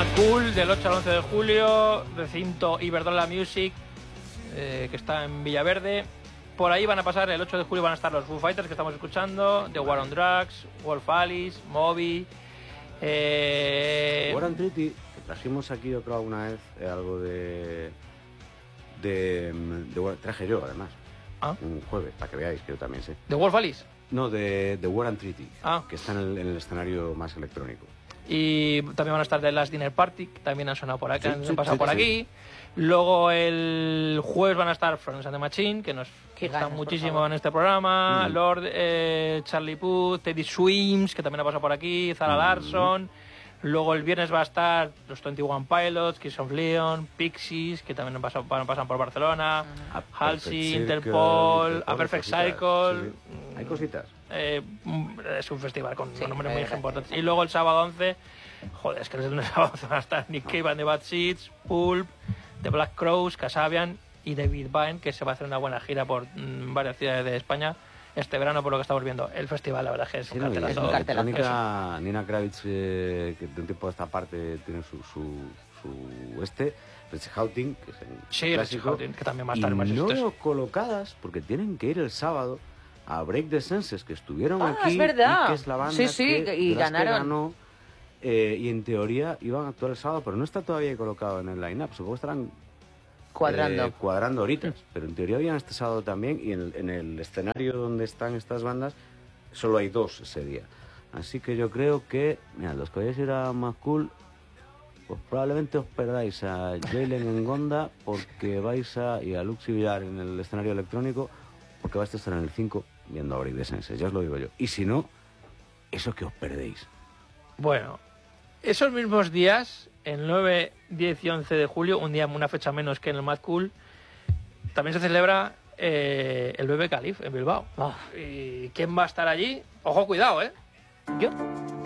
Mad Cool del 8 al 11 de julio, recinto Iberdrola Music, que está en Villaverde. Por ahí van a pasar, el 8 de julio van a estar los Foo Fighters que estamos escuchando, The War on Drugs, Wolf Alice, Moby. War and Treaty, que trajimos aquí, yo creo, alguna vez, algo de traje yo, además. Un jueves, para que veáis, que yo también sé. ¿The Wolf Alice? No, de War and Treaty, que está en el escenario más electrónico. Y también van a estar The Last Dinner Party, que también han sonado por aquí, han pasado por aquí. Luego el jueves van a estar Florence and the Machine, que nos gustan muchísimo en este programa. Lord, Charlie Puth, Teddy Swims, que también ha pasado por aquí, Zara Larsson. Luego el viernes va a estar los 21 Pilots, Kings of Leon, Pixies, que también pasan por Barcelona, Halsey, Interpol, A Perfect Cycle. Sí. Hay cositas. Es un festival con nombres muy importantes. Y luego el sábado 11, joder, es que el sábado 11 van a estar Nick Cave and the Bad Seeds, Pulp, The Black Crowes, Kasabian y David Byrne, que se va a hacer una buena gira por varias ciudades de España este verano, por lo que estamos viendo. El festival, la verdad, es que es un cartelazo. Nina Kravitz, que de un tiempo de esta parte tiene su Rich Houghton, que es el clásico, Houghton, que también va a estar en y varios no colocadas, porque tienen que ir el sábado a Break the Senses, que estuvieron aquí, es verdad. y que es la banda y ganaron. que ganó, y en teoría iban a actuar el sábado, pero no está todavía colocado en el line-up. Supongo que estarán cuadrando ahorita, pero en teoría habían este sábado también, y en el escenario donde están estas bandas solo hay dos ese día. Así que yo creo que, mira, los que vayáis a ir a Mad Cool, pues probablemente os perdáis a Jalen en Gonda, porque y a Luxi Villar en el escenario electrónico, porque vais a estar en el 5 viendo a Break the Senses, ya os lo digo yo. Y si no, eso que os perdéis. Bueno, esos mismos días, el 9, 10 y 11 de julio, una fecha menos que en el Mad Cool, también se celebra el Bebe Calif en Bilbao. ¿Y quién va a estar allí? Ojo, cuidado, ¿eh? ¿Yo?